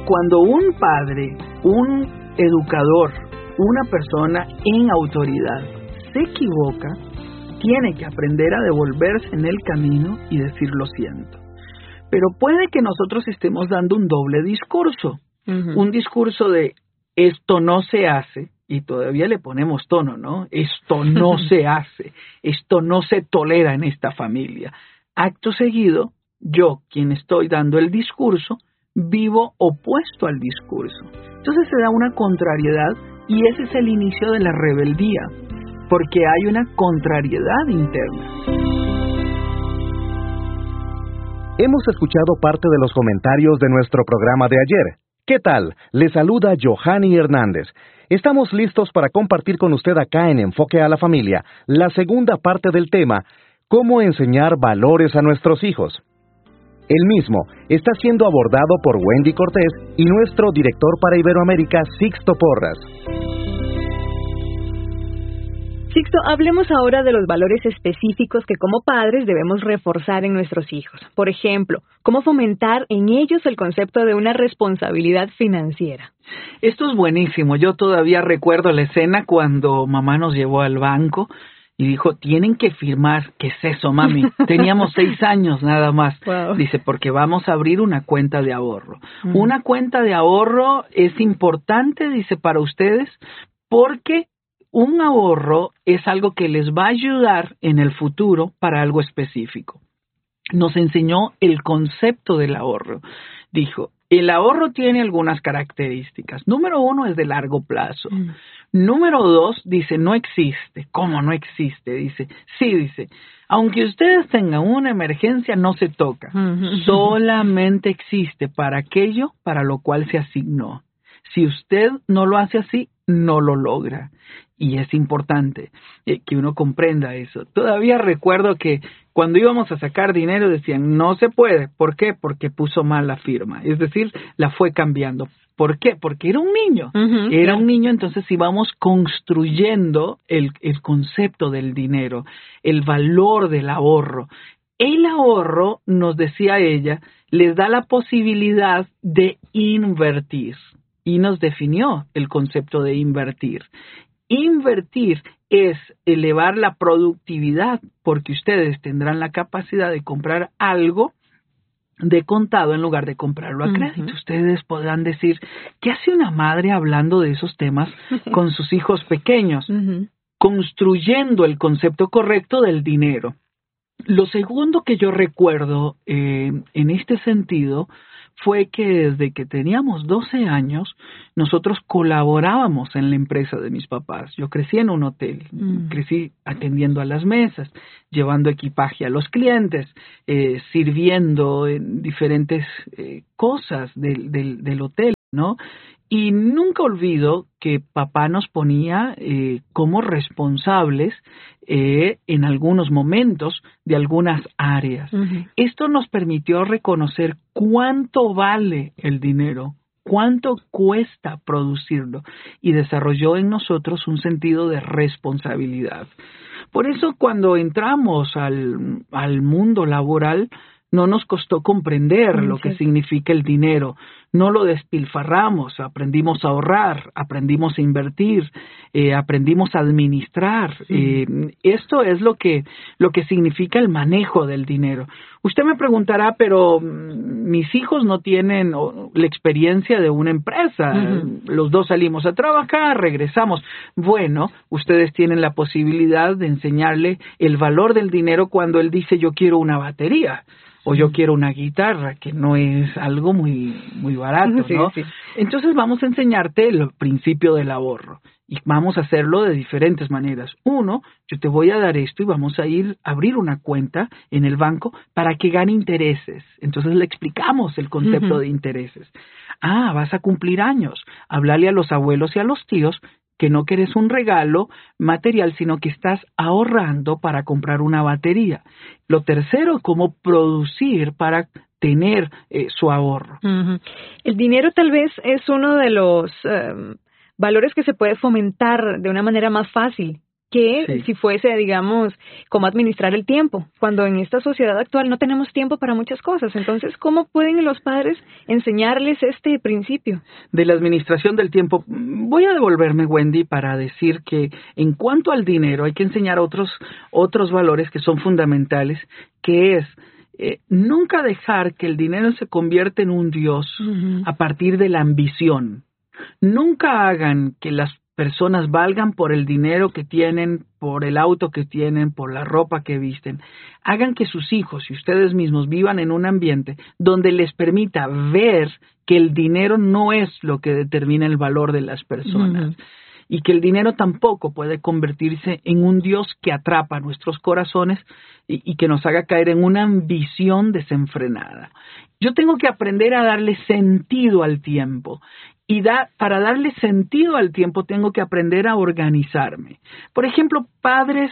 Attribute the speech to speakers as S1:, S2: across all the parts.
S1: cuando un padre, un educador, una persona en autoridad se equivoca, tiene que aprender a devolverse en el camino y decir lo siento. Pero puede que nosotros estemos dando un doble discurso. Un discurso de esto no se hace, y todavía le ponemos tono, ¿no? Esto no se hace, esto no se tolera en esta familia. Acto seguido, yo, quien estoy dando el discurso, vivo opuesto al discurso. Entonces se da una contrariedad y ese es el inicio de la rebeldía, porque hay una contrariedad interna.
S2: Hemos escuchado parte de los comentarios de nuestro programa de ayer. ¿Qué tal? Le saluda Johanny Hernández. Estamos listos para compartir con usted acá en Enfoque a la Familia la segunda parte del tema, ¿cómo enseñar valores a nuestros hijos? El mismo está siendo abordado por Wendy Cortés y nuestro director para Iberoamérica, Sixto Porras.
S3: Sixto, hablemos ahora de los valores específicos que como padres debemos reforzar en nuestros hijos. Por ejemplo, ¿cómo fomentar en ellos el concepto de una responsabilidad financiera?
S1: Esto es buenísimo. Yo todavía recuerdo la escena cuando mamá nos llevó al banco y dijo, tienen que firmar. ¿Qué es eso, mami? Teníamos 6 años nada más.
S3: Wow.
S1: Dice, porque vamos a abrir una cuenta de ahorro. Una cuenta de ahorro es importante, dice, para ustedes, porque un ahorro es algo que les va a ayudar en el futuro para algo específico. Nos enseñó el concepto del ahorro. Dijo, el ahorro tiene algunas características. Número 1 es de largo plazo. Número 2, dice, no existe. ¿Cómo no existe? Dice, sí, dice, aunque ustedes tengan una emergencia, no se toca. Solamente existe para aquello para lo cual se asignó. Si usted no lo hace así, no lo logra. Y es importante que uno comprenda eso. Todavía recuerdo que cuando íbamos a sacar dinero decían, no se puede. ¿Por qué? Porque puso mal la firma. Es decir, la fue cambiando. ¿Por qué? Porque era un niño. Era un niño, entonces íbamos construyendo el concepto del dinero, el valor del ahorro. El ahorro, nos decía ella, les da la posibilidad de invertir. Y nos definió el concepto de invertir. Invertir es elevar la productividad porque ustedes tendrán la capacidad de comprar algo de contado en lugar de comprarlo a crédito. Ustedes podrán decir, ¿qué hace una madre hablando de esos temas con sus hijos pequeños? Construyendo el concepto correcto del dinero. Lo segundo que yo recuerdo en este sentido fue que desde que teníamos 12 años, nosotros colaborábamos en la empresa de mis papás. Yo crecí en un hotel, crecí atendiendo a las mesas, llevando equipaje a los clientes, sirviendo en diferentes cosas del hotel, ¿no? Y nunca olvido que papá nos ponía como responsables en algunos momentos de algunas áreas. Esto nos permitió reconocer cuánto vale el dinero, cuánto cuesta producirlo y desarrolló en nosotros un sentido de responsabilidad. Por eso cuando entramos al mundo laboral, no nos costó comprender lo que significa el dinero. No lo despilfarramos, aprendimos a ahorrar, aprendimos a invertir, aprendimos a administrar. Esto es lo que significa el manejo del dinero. Usted me preguntará, pero mis hijos no tienen la experiencia de una empresa. Los dos salimos a trabajar, regresamos. Bueno, ustedes tienen la posibilidad de enseñarle el valor del dinero cuando él dice yo quiero una batería. O yo quiero una guitarra, que no es algo muy barato, ¿no? Sí. Entonces vamos a enseñarte el principio del ahorro. Y vamos a hacerlo de diferentes maneras. 1, yo te voy a dar esto y vamos a ir a abrir una cuenta en el banco para que gane intereses. Entonces le explicamos el concepto de intereses. Vas a cumplir años. Háblale a los abuelos y a los tíos que no quieres un regalo material, sino que estás ahorrando para comprar una batería. Lo tercero, cómo producir para tener su ahorro.
S3: El dinero tal vez es uno de los valores que se puede fomentar de una manera más fácil. que si fuese, digamos, cómo administrar el tiempo, cuando en esta sociedad actual no tenemos tiempo para muchas cosas. Entonces, ¿cómo pueden los padres enseñarles este principio?
S1: De la administración del tiempo, voy a devolverme, Wendy, para decir que en cuanto al dinero hay que enseñar otros valores que son fundamentales, que es nunca dejar que el dinero se convierta en un dios a partir de la ambición. Nunca hagan que las personas valgan por el dinero que tienen, por el auto que tienen, por la ropa que visten. Hagan que sus hijos y ustedes mismos vivan en un ambiente donde les permita ver que el dinero no es lo que determina el valor de las personas. Y que el dinero tampoco puede convertirse en un dios que atrapa nuestros corazones y que nos haga caer en una ambición desenfrenada. Yo tengo que aprender a darle sentido al tiempo. Y para darle sentido al tiempo tengo que aprender a organizarme. Por ejemplo, padres,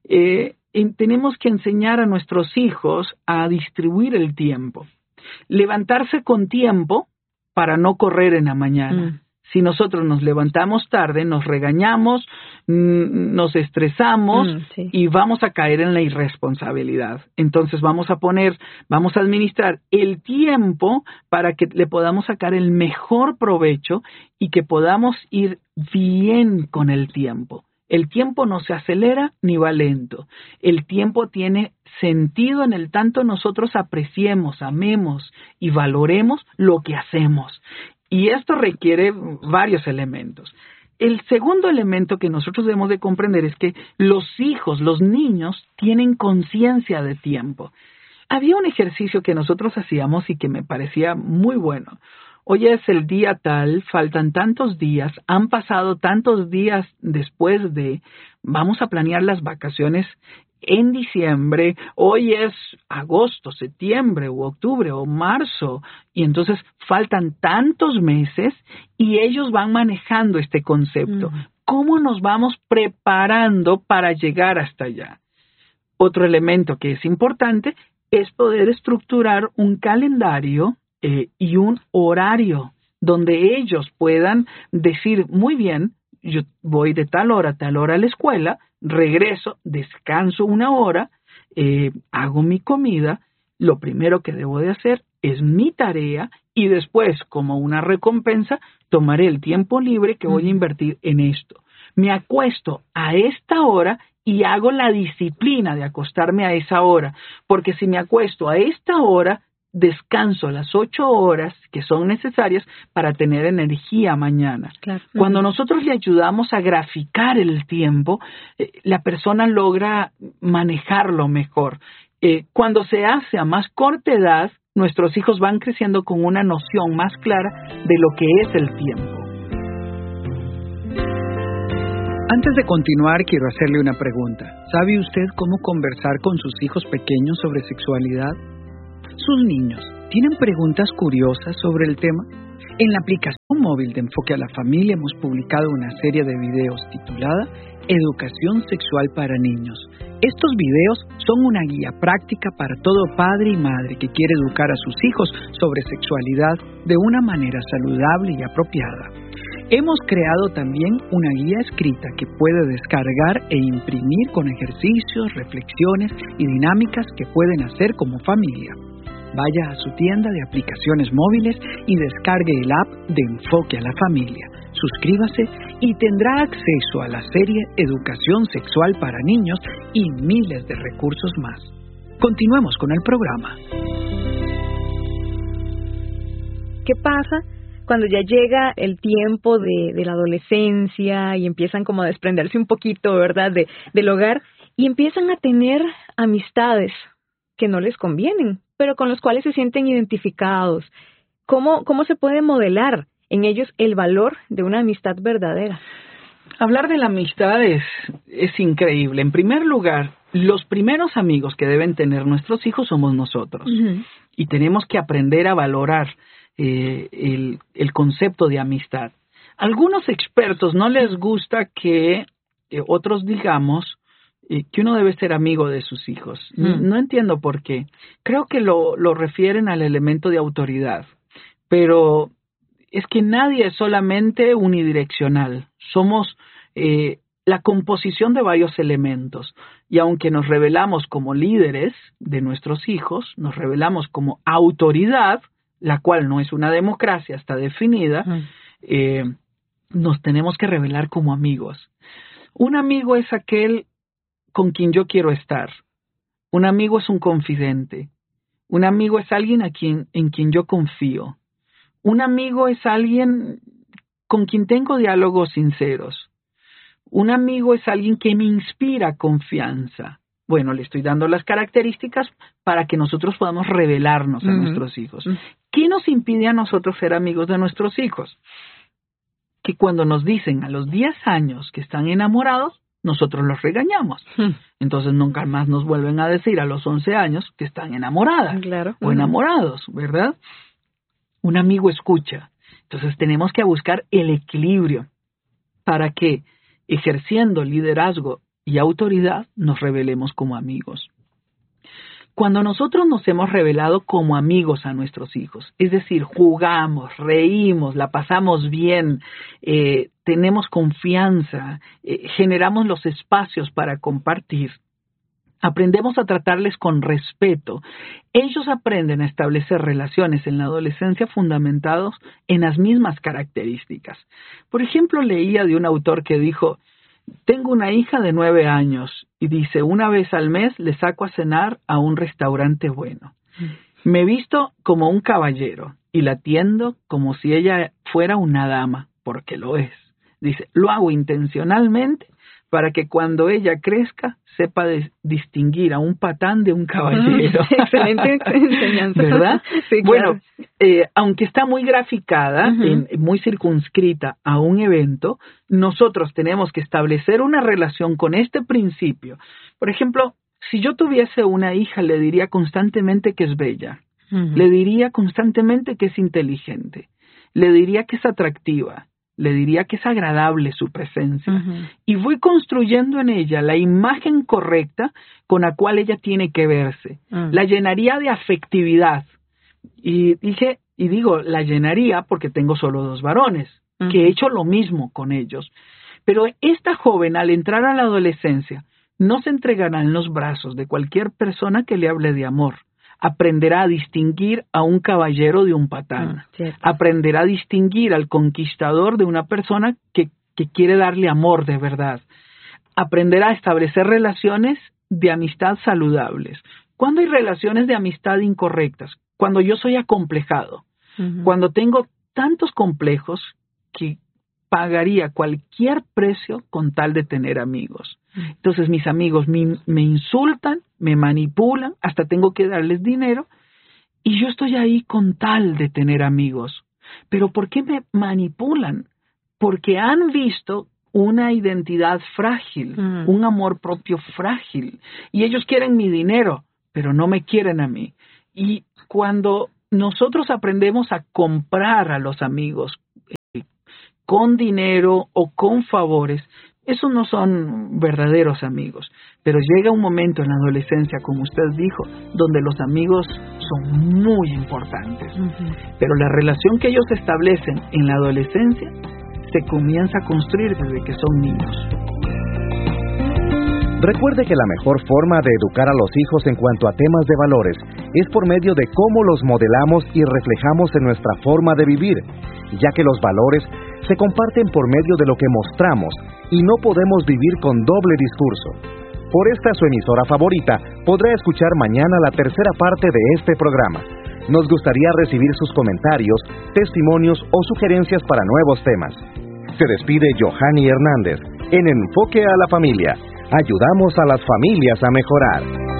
S1: tenemos que enseñar a nuestros hijos a distribuir el tiempo. Levantarse con tiempo para no correr en la mañana. Si nosotros nos levantamos tarde, nos regañamos, nos estresamos y vamos a caer en la irresponsabilidad. Entonces vamos a administrar el tiempo para que le podamos sacar el mejor provecho y que podamos ir bien con el tiempo. El tiempo no se acelera ni va lento. El tiempo tiene sentido en el tanto nosotros apreciemos, amemos y valoremos lo que hacemos. Y esto requiere varios elementos. El segundo elemento que nosotros debemos de comprender es que los niños, tienen conciencia de tiempo. Había un ejercicio que nosotros hacíamos y que me parecía muy bueno. Hoy es el día tal, faltan tantos días, han pasado tantos días después de, vamos a planear las vacaciones en diciembre, hoy es agosto, septiembre o octubre o marzo, y entonces faltan tantos meses y ellos van manejando este concepto. ¿Cómo nos vamos preparando para llegar hasta allá? Otro elemento que es importante es poder estructurar un calendario y un horario donde ellos puedan decir, muy bien, yo voy de tal hora a la escuela, regreso, descanso una hora, hago mi comida, lo primero que debo de hacer es mi tarea y después, como una recompensa, tomaré el tiempo libre que voy a invertir en esto. Me acuesto a esta hora y hago la disciplina de acostarme a esa hora, porque si me acuesto a esta hora, descanso las 8 horas que son necesarias para tener energía mañana. Claro. Cuando nosotros le ayudamos a graficar el tiempo, la persona logra manejarlo mejor. Cuando se hace a más corta edad, nuestros hijos van creciendo con una noción más clara de lo que es el tiempo.
S4: Antes de continuar, quiero hacerle una pregunta. ¿Sabe usted cómo conversar con sus hijos pequeños sobre sexualidad? ¿Sus niños tienen preguntas curiosas sobre el tema? En la aplicación móvil de Enfoque a la Familia hemos publicado una serie de videos titulada Educación Sexual para Niños. Estos videos son una guía práctica para todo padre y madre que quiere educar a sus hijos sobre sexualidad de una manera saludable y apropiada. Hemos creado también una guía escrita que puede descargar e imprimir con ejercicios, reflexiones y dinámicas que pueden hacer como familia. Vaya a su tienda de aplicaciones móviles y descargue el app de Enfoque a la Familia. Suscríbase y tendrá acceso a la serie Educación Sexual para Niños y miles de recursos más. Continuemos con el programa.
S3: ¿Qué pasa cuando ya llega el tiempo de la adolescencia y empiezan como a desprenderse un poquito, ¿verdad?, del hogar y empiezan a tener amistades que no les convienen, pero con los cuales se sienten identificados? ¿Cómo se puede modelar en ellos el valor de una amistad verdadera?
S1: Hablar de la amistad es increíble. En primer lugar, los primeros amigos que deben tener nuestros hijos somos nosotros. Y tenemos que aprender a valorar el concepto de amistad. Algunos expertos no les gusta que otros digamos que uno debe ser amigo de sus hijos. No entiendo por qué. Creo que lo refieren al elemento de autoridad. Pero es que nadie es solamente unidireccional. Somos la composición de varios elementos. Y aunque nos revelamos como líderes de nuestros hijos, nos revelamos como autoridad, la cual no es una democracia, está definida, nos tenemos que revelar como amigos. Un amigo es aquel con quien yo quiero estar. Un amigo es un confidente. Un amigo es alguien en quien yo confío. Un amigo es alguien con quien tengo diálogos sinceros. Un amigo es alguien que me inspira confianza. Bueno, le estoy dando las características para que nosotros podamos revelarnos a nuestros hijos. ¿Qué nos impide a nosotros ser amigos de nuestros hijos? Que cuando nos dicen a los 10 años que están enamorados, nosotros los regañamos. Entonces nunca más nos vuelven a decir a los 11 años que están enamoradas o enamorados, ¿verdad? Un amigo escucha. Entonces tenemos que buscar el equilibrio para que, ejerciendo liderazgo y autoridad, nos revelemos como amigos. Cuando nosotros nos hemos revelado como amigos a nuestros hijos, es decir, jugamos, reímos, la pasamos bien, tenemos confianza, generamos los espacios para compartir, aprendemos a tratarles con respeto. Ellos aprenden a establecer relaciones en la adolescencia fundamentados en las mismas características. Por ejemplo, leía de un autor que dijo: tengo una hija de 9 años y dice, una vez al mes le saco a cenar a un restaurante bueno. Me visto como un caballero y la atiendo como si ella fuera una dama, porque lo es. Dice, lo hago intencionalmente para que cuando ella crezca sepa distinguir a un patán de un caballero.
S3: Excelente enseñanza.
S1: ¿Verdad?
S3: Sí, claro.
S1: Bueno, aunque está muy graficada, muy circunscrita a un evento, nosotros tenemos que establecer una relación con este principio. Por ejemplo, si yo tuviese una hija, le diría constantemente que es bella, le diría constantemente que es inteligente, le diría que es atractiva, le diría que es agradable su presencia. Y voy construyendo en ella la imagen correcta con la cual ella tiene que verse. La llenaría de afectividad. Y digo, la llenaría porque tengo solo 2 varones, que he hecho lo mismo con ellos. Pero esta joven, al entrar a la adolescencia, no se entregará en los brazos de cualquier persona que le hable de amor. Aprenderá a distinguir a un caballero de un patán. Aprenderá a distinguir al conquistador de una persona que quiere darle amor de verdad. Aprenderá a establecer relaciones de amistad saludables. ¿Cuándo hay relaciones de amistad incorrectas? Cuando yo soy acomplejado. Cuando tengo tantos complejos que pagaría cualquier precio con tal de tener amigos. Entonces mis amigos me insultan, me manipulan, hasta tengo que darles dinero, y yo estoy ahí con tal de tener amigos. ¿Pero por qué me manipulan? Porque han visto una identidad frágil, un amor propio frágil, y ellos quieren mi dinero, pero no me quieren a mí. Y cuando nosotros aprendemos a comprar a los amigos con dinero o con favores, esos no son verdaderos amigos. Pero llega un momento en la adolescencia, como usted dijo, donde los amigos son muy importantes. Pero la relación que ellos establecen en la adolescencia se comienza a construir desde que son niños.
S2: Recuerde que la mejor forma de educar a los hijos en cuanto a temas de valores es por medio de cómo los modelamos y reflejamos en nuestra forma de vivir, ya que los valores se comparten por medio de lo que mostramos y no podemos vivir con doble discurso. Por esta su emisora favorita, podrá escuchar mañana la tercera parte de este programa. Nos gustaría recibir sus comentarios, testimonios o sugerencias para nuevos temas. Se despide Johanny Hernández en Enfoque a la Familia. Ayudamos a las familias a mejorar.